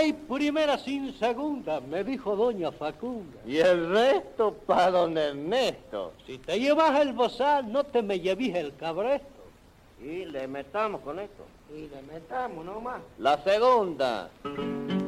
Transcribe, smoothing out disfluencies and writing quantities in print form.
hay primera sin segunda, me dijo doña Facunda. Y el resto para don Ernesto. Si te llevas el bozal, no te me lleves el cabresto. Y le metamos con esto. Y le metamos nomás. La segunda.